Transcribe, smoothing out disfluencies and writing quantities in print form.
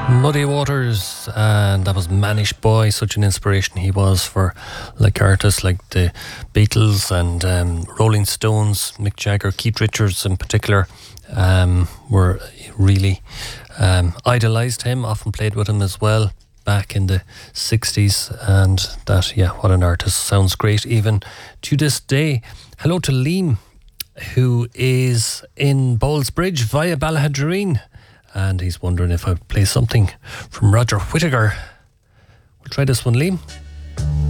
Muddy Waters, and that was Manish Boy. Such an inspiration he was for like artists like the Beatles and Rolling Stones, Mick Jagger, Keith Richards in particular, were really idolised him, often played with him as well back in the 60s, and that, yeah, what an artist. Sounds great even to this day. Hello to Liam, who is in Bowlesbridge via Ballahadreen, and he's wondering if I would play something from Roger Whittaker. We'll try this one, Liam.